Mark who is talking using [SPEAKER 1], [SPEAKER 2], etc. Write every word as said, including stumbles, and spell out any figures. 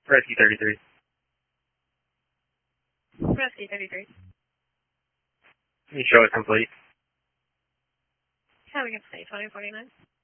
[SPEAKER 1] Rescue thirty-three.
[SPEAKER 2] Rescue thirty-three.
[SPEAKER 1] You show it complete.
[SPEAKER 2] Having a say twenty forty-nine.